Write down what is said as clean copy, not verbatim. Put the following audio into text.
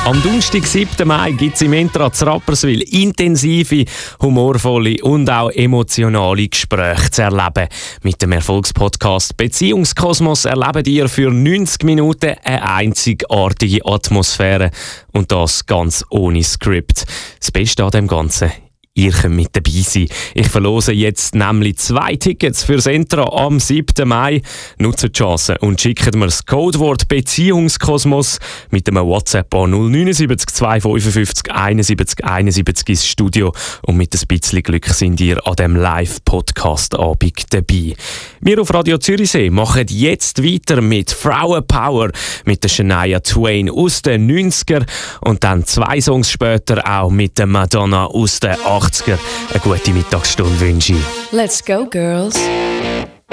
Am Donnerstag, 7. Mai, gibt es im Entra zu Rapperswil intensive, humorvolle und auch emotionale Gespräche zu erleben. Mit dem Erfolgspodcast «Beziehungskosmos» erlebt ihr für 90 Minuten eine einzigartige Atmosphäre. Und das ganz ohne Skript. Das Beste an dem Ganzen: ihr könnt mit dabei sein. Ich verlose jetzt nämlich 2 Tickets fürs Entra am 7. Mai. Nutzt die Chance und schickt mir das Codewort «Beziehungskosmos» mit einem WhatsApp an 079 255 71 71 ins Studio. Und mit ein bisschen Glück sind ihr an dem Live-Podcast-Abend dabei. Wir auf Radio Zürichsee machen jetzt weiter mit «Frauenpower» mit der Shania Twain aus den 90er und dann 2 Songs später auch mit der Madonna aus den 80er. Eine gute Mittagsstunde wünsche ich. Let's go, girls.